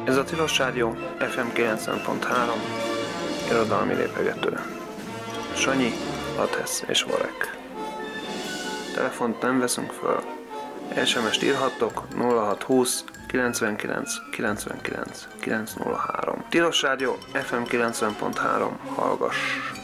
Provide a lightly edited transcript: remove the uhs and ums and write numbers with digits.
Ez a Tilos Rádió FM 90.3 irodalmi lépegető. Sanyi, Latesz és Varek. Telefont nem veszünk föl. SMS-t írhattok 0620 99 99 903. Tilos Rádió FM 90.3, hallgass!